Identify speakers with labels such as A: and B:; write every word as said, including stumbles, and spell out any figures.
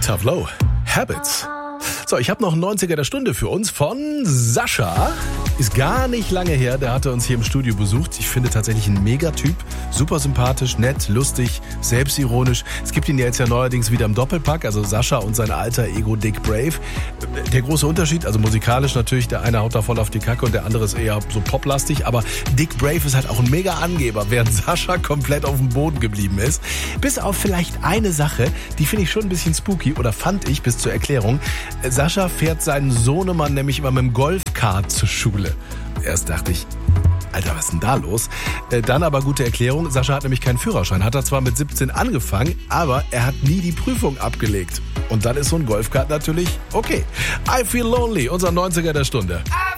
A: Tough Low. Habits. So, ich habe noch einen neunziger der Stunde für uns von Sascha. Ist gar nicht lange her, der hatte uns hier im Studio besucht. Ich finde tatsächlich ein Megatyp. Super sympathisch, nett, lustig, selbstironisch. Es gibt ihn ja jetzt ja neuerdings wieder im Doppelpack, also Sascha und sein alter Ego Dick Brave. Der große Unterschied, also musikalisch natürlich, der eine haut da voll auf die Kacke und der andere ist eher so poplastig, aber Dick Brave ist halt auch ein Mega-Angeber, während Sascha komplett auf dem Boden geblieben ist. Bis auf vielleicht eine Sache, die finde ich schon ein bisschen spooky, oder fand ich bis zur Erklärung. Sascha fährt seinen Sohnemann nämlich immer mit dem Golfkart zur Schule. Erst dachte ich, Alter, was ist denn da los? Äh, dann aber gute Erklärung, Sascha hat nämlich keinen Führerschein. Hat er zwar mit siebzehn angefangen, aber er hat nie die Prüfung abgelegt. Und dann ist so ein Golfkart natürlich okay. I Feel Lonely, unser neunziger der Stunde.